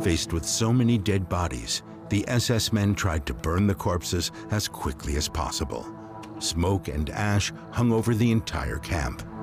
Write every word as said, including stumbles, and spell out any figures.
Faced with so many dead bodies, the S S men tried to burn the corpses as quickly as possible. Smoke and ash hung over the entire camp.